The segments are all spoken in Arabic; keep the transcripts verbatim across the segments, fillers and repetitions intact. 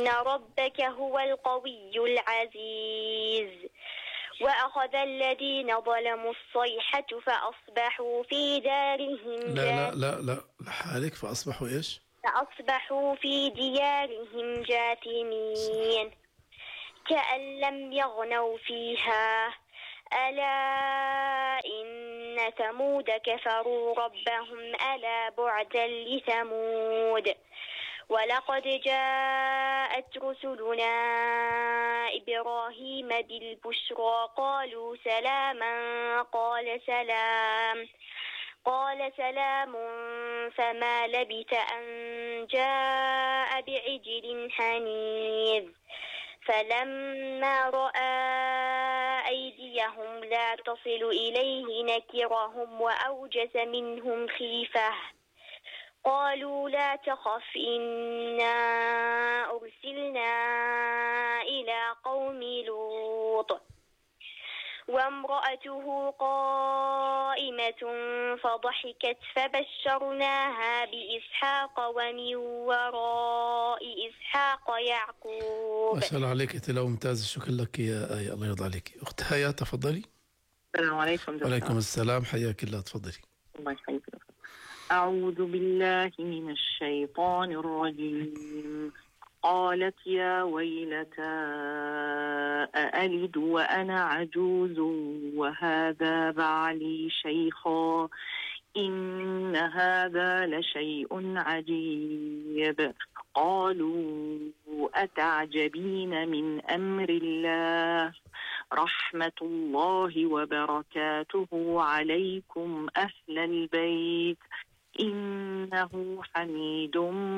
ربك هو القوي العزيز وأخذ الذين ظلموا الصيحة فأصبحوا في دارهم لا لا لا لا لحالك فأصبحوا إيش؟ فأصبحوا في ديارهم جاثمين كأن لم يغنوا فيها ألا إن ثمود كفروا ربهم ألا بعدا لثمود ولقد جاءت رسلنا إبراهيم بالبشرى قالوا سلاما قال سلام قال سلام فما لبث أن جاء بعجل حنيذ فلما رأى أيديهم لا تصل إليه نكرهم وأوجس منهم خيفة قالوا لا تخف إنا أرسلنا إلى قوم لوط وامرأته قائمة فضحكت فبشرناها بإسحاق ومن وراء إسحاق يعقوب. ما شاء الله عليك، تلاوة ممتازة، شكرا لك يا آية، الله يرضى عليك. أخت هيا تفضلي. السلام عليكم. وعليكم السلام، حياك الله، تفضلي. الله يحييك. أعوذ بالله من الشيطان الرجيم. قالت يا ويلتى أألد وأنا عجوز وهذا بعلي شيخا إن هذا لشيء عجيب. قالوا أتعجبين من أمر الله رحمة الله وبركاته عليكم أهل البيت إنه حميد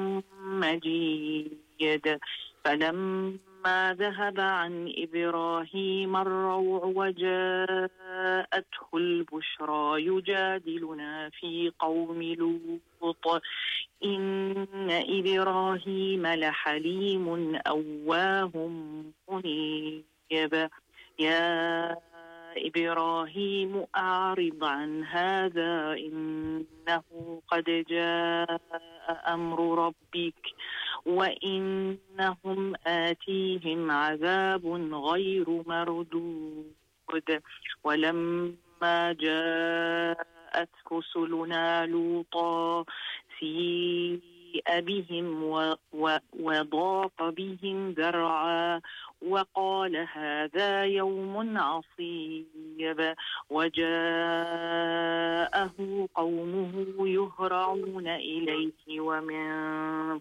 مجيد. فلما ذهب عن إبراهيم الروع وجاءته البشرى يجادلنا في قوم لوط إن إبراهيم لحليم أواه منيب. يا إبراهيم أعرض عن هذا إنه قد جاء أمر ربك وإنهم آتيهم عذاب غير مردود. ولما جاءت رسلنا لوطا سيء بهم وضاق بهم ذرعا وقال هذا يوم عصيب. وجاءه قومه يهرعون إليه ومن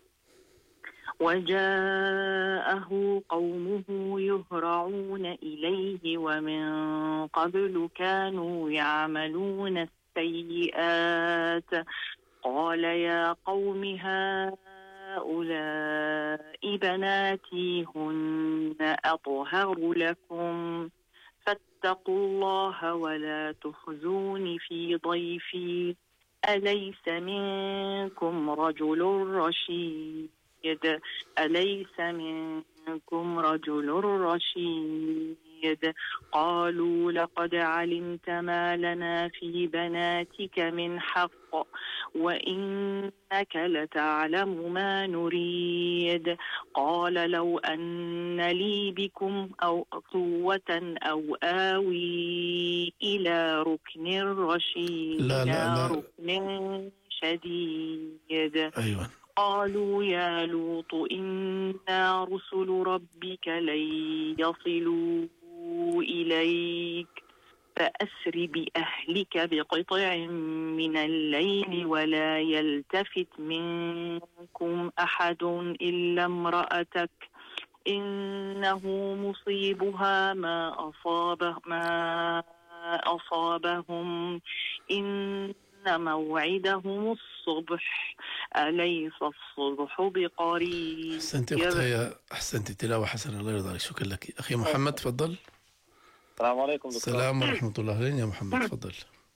وجاءه قومه يهرعون إليه ومن قبل كانوا يعملون السيئات. قال يا قوم هؤلاء بناتي هن أطهر لكم فاتقوا الله ولا تخزوني في ضيفي أليس منكم رجل رشيد أليس منكم رجل رشيد. قالوا لقد علمت ما لنا في بناتك من حق وإنك لتعلم ما نريد. قال لو أن لي بكم أو قوة أو آوي إلى ركن رشيد لا لا لا ركن شديد. أيوة. قالوا يا لوط إنا رسل ربك لن يصلوا إليك فأسر بأهلك بقطع من الليل ولا يلتفت منكم أحد إلا امرأتك إنه مصيبها ما أصابه ما أصابهم إن موعدهم الصبح أليس الصبح بقريب. أحسنت أختي، أحسنت، تلاوة حسنة، الله يرضى عليك، شكرا لك. أخي محمد تفضل. السلام عليكم دكتور. السلام ورحمة الله. أهلا يا محمد، تفضل.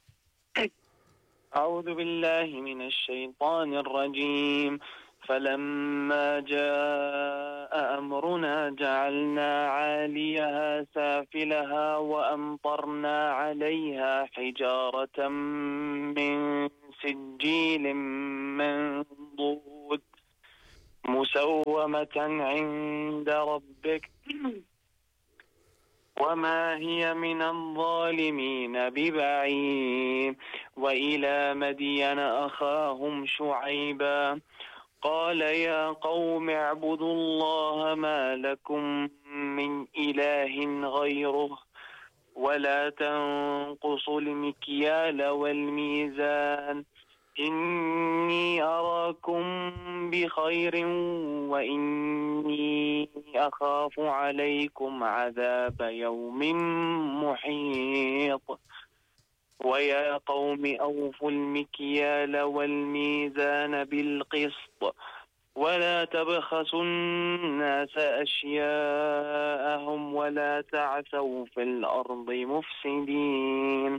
أعوذ بالله من الشيطان الرجيم. فلما جاء أمرنا جعلنا عاليها سافلها وأمطرنا عليها حجارة من سجيل منضود مسومة عند ربك وما هي من الظالمين ببعيد. وإلى مدين أخاهم شعيبا قال يا قوم اعبدوا الله ما لكم من إله غيره ولا تنقصوا المكيال والميزان إني أراكم بخير وإني أخاف عليكم عذاب يوم محيط. ويا قوم أوفوا المكيال والميزان بالقسط ولا تبخسوا الناس أشياءهم ولا تعثوا في الأرض مفسدين.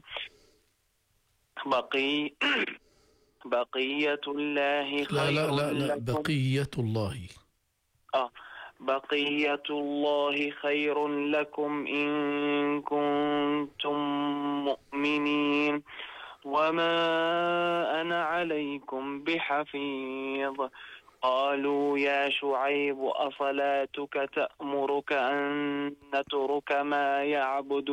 بقي بقية الله خير لا لا لا لا لكم بقية الله. آه بقية الله خير لكم إن كنتم مؤمنين وما أنا عليكم بحفيظ. قالوا يا شعيب أصلاتك تأمرك أن نترك ما يعبد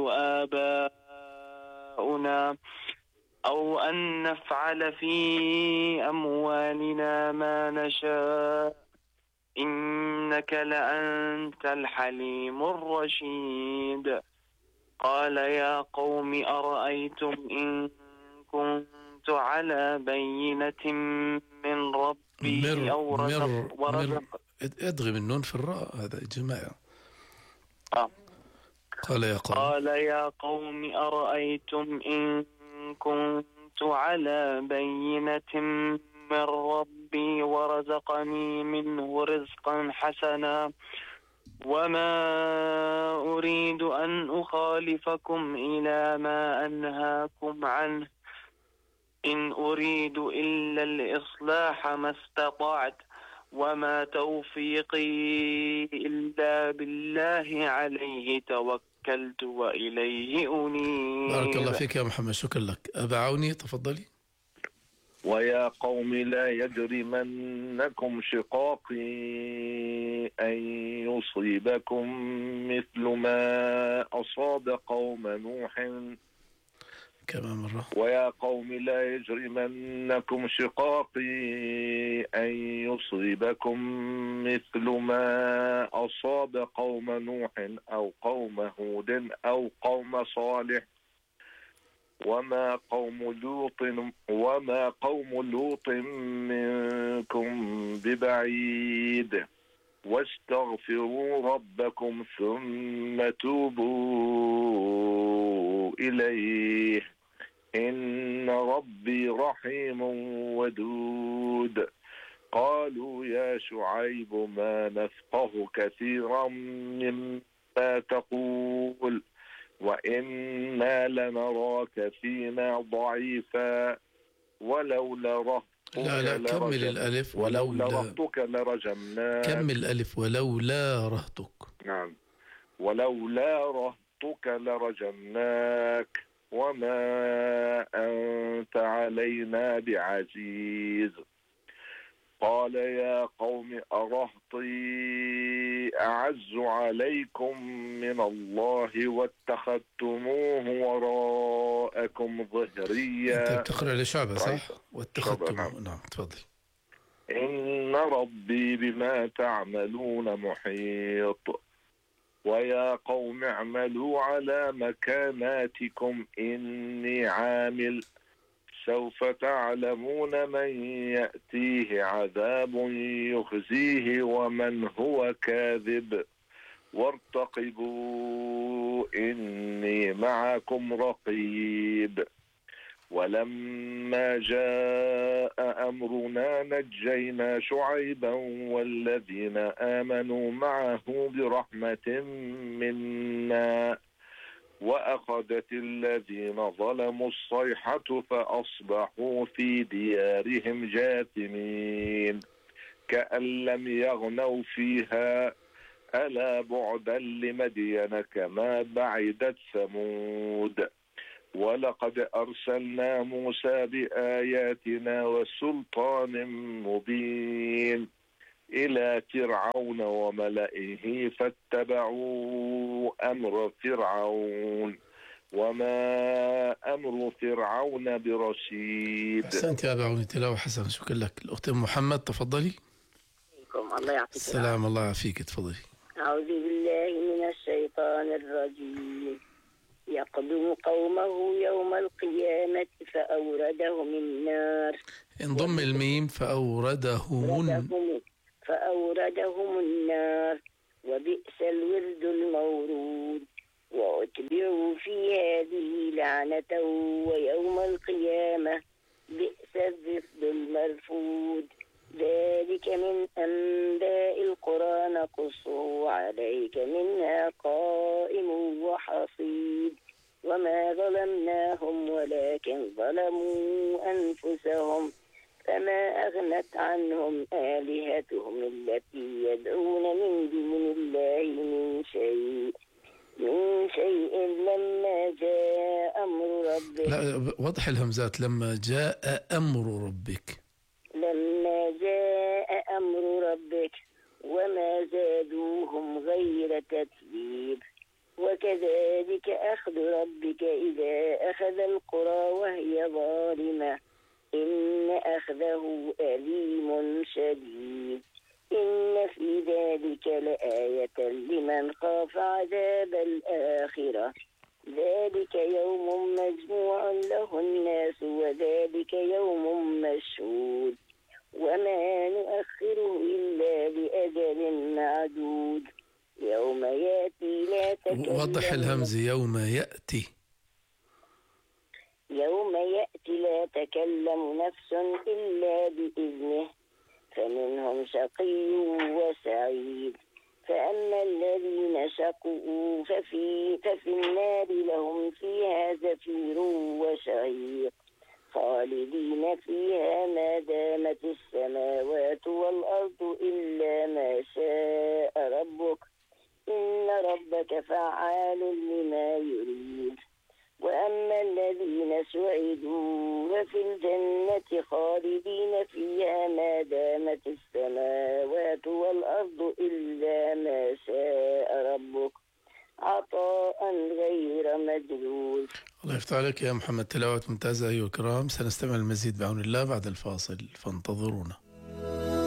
آباؤنا أو أن نفعل في أموالنا ما نشاء إنك لأنت الحليم الرشيد. قال يا قوم أرأيتم إن كنت على بينة من ربي مر أو رزق مر ورزق مر ادغم النون في الراء، هذا جماعة. آه. قال يا قوم قال يا قوم أرأيتم إن كنت على بينة من ربي ورزقني منه رزقا حسنا وما أريد أن أخالفكم إلى ما أنهاكم عنه إن أريد إلا الإصلاح ما استطعت وما توفيقي إلا بالله عليه توكلت وإليه أنيب. بارك الله فيك يا محمد، شكرا لك. أبا عوني تفضلي. ويا قوم لا يجرمنكم شقاقي أن يصيبكم مثل ما أصاب قوم نوح. كمان مرة. ويا قوم لا يجرمنكم شقاقي أن يصيبكم مثل ما أصاب قوم نوح أو قوم هود أو قوم صالح وما قوم لوط وما قوم لوط منكم ببعيد واستغفروا ربكم ثم توبوا إليه إن ربي رحيم ودود. قالوا يا شعيب ما نفقه كثيرا مما تقول وإنا لنراك فينا ضعيفا ولولا رهطك لا لا كمل الألف ولولا رهطك لرجمناك. كمل الألف ولولا رهطك. نعم ولولا رهطك لرجمناك وما أنت علينا بعزيز. قال يا قوم أرهطي أعز عليكم من الله واتخذتموه وراءكم ظهريا. أنت بتقرأ لشعبة صح؟ واتخذتموه. نعم تفضل. إن ربي بما تعملون محيط. ويا قوم اعملوا على مكاناتكم إني عامل سوف تعلمون من يأتيه عذاب يخزيه ومن هو كاذب وارتقبوا إني معكم رقيب. ولما جاء أمرنا نجينا شعيبا والذين آمنوا معه برحمة منا وأخذت الذين ظلموا الصيحة فأصبحوا في ديارهم جاثمين كأن لم يغنوا فيها ألا بعدا لمدين كما بعدت ثمود. ولقد أرسلنا موسى بآياتنا وسلطان مبين إلى فرعون وملئه فاتبعوا أمر فرعون وما أمر فرعون برشيد. أحسنت يا أبا عوني، تلاوة حسنة، شكرا لك. الأخت محمد تفضلي. الله يعطيك السلام، الله يعافيك، تفضلي. أعوذ بالله من الشيطان الرجيم. يقدم قومه يوم القيامة فأوردهم النار. انضم الميم فأوردهم فأوردهم النار وبئس الورد المورود وأتبعوا في هذه لعنة ويوم القيامة بئس الرفد المرفود. ذلك من أنباء القرى نقصه عليك منها قائم وحصيد وما ظلمناهم ولكن ظلموا أنفسهم فما أغنت عنهم آلهتهم التي يدعون من دون الله من شيء من شيء لما جاء أمر ربك. لا، وضح الهمزات. لما جاء أمر ربك. لما جاء أمر ربك وما زادوهم غير تتبيب. وكذلك أخذ ربك إذا أخذ القرى وهي ظالمة إن أخذه أليم شديد. إن في ذلك لآية لمن خاف عذاب الآخرة. ذلك يوم مجموع له الناس وذلك يوم مشهود وما نؤخره إلا لأجل معدود. يوم يأتي لا تكلم. وضح الهمز. يوم يأتي. يوم يأتي لا تكلم نفس إلا بإذنه فمنهم شقي وسعيد. فأما الذين شقوا ففي, ففي النار لهم فيها زفير وشهيق خالدين فيها ما دامت السماوات والأرض إلا ما شاء ربك إن ربك فعال لما يريد. وأما الذين سعدوا ففي الجنة خالدين فيها ما دامت السماوات والأرض إلا ما شاء ربك عطاء غير مجلول. الله يفتح عليك يا محمد، تلاوة ممتازة أيها الكرام. سنستمع المزيد بعون الله بعد الفاصل، فانتظرونا.